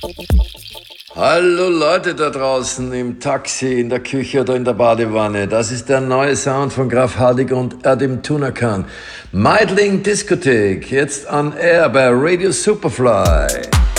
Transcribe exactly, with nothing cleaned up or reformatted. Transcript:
Hallo Leute da draußen im Taxi, in der Küche oder in der Badewanne. Das ist der neue Sound von Graf Hardig und Adim Tunakan. Meidling Diskothek, jetzt on air bei Radio Superfly.